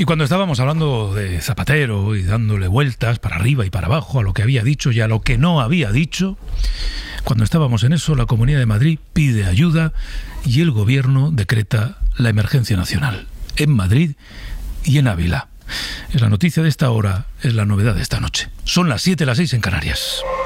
Y cuando estábamos hablando de Zapatero y dándole vueltas para arriba y para abajo a lo que había dicho y a lo que no había dicho, cuando estábamos en eso, la Comunidad de Madrid pide ayuda y el Gobierno decreta la emergencia nacional en Madrid y en Ávila. Es la noticia de esta hora, es la novedad de esta noche. Son las 7, las 6 en Canarias.